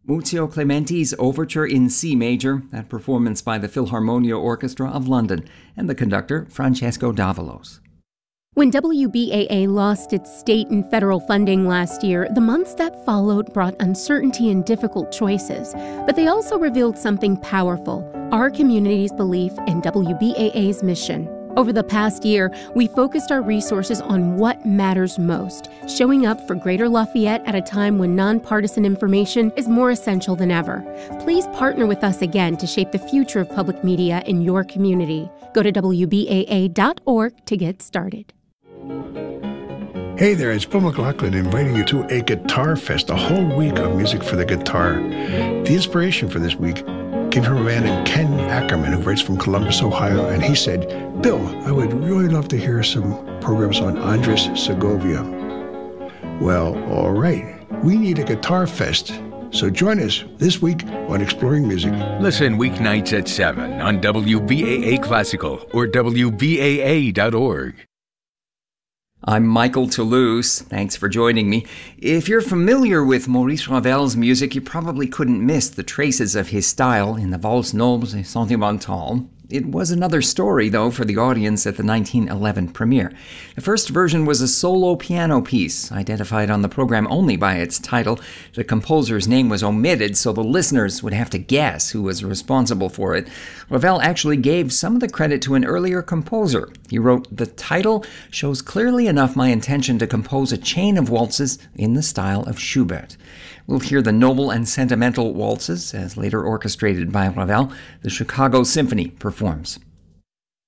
Muzio Clementi's Overture in C Major, that performance by the Philharmonia Orchestra of London, and the conductor Francesco Davalos. When WBAA lost its state and federal funding last year, the months that followed brought uncertainty and difficult choices. But they also revealed something powerful: our community's belief in WBAA's mission. Over the past year, we focused our resources on what matters most, showing up for Greater Lafayette at a time when nonpartisan information is more essential than ever. Please partner with us again to shape the future of public media in your community. Go to WBAA.org to get started. Hey there, it's Bill McLaughlin inviting you to a Guitar Fest, a whole week of music for the guitar. The inspiration for this week came from a man named Ken Ackerman, who writes from Columbus, Ohio, and he said, "Bill, I would really love to hear some programs on Andres Segovia." Well, all right, we need a Guitar Fest. So join us this week on Exploring Music. Listen weeknights at 7 on WBAA Classical or WBAA.org. I'm Michael Toulouse. Thanks for joining me. If you're familiar with Maurice Ravel's music, you probably couldn't miss the traces of his style in the Valse Noble et Sentimentale. It was another story, though, for the audience at the 1911 premiere. The first version was a solo piano piece, identified on the program only by its title. The composer's name was omitted, so the listeners would have to guess who was responsible for it. Ravel actually gave some of the credit to an earlier composer. He wrote, "The title shows clearly enough my intention to compose a chain of waltzes in the style of Schubert." We'll hear the noble and sentimental waltzes, as later orchestrated by Ravel. The Chicago Symphony performs.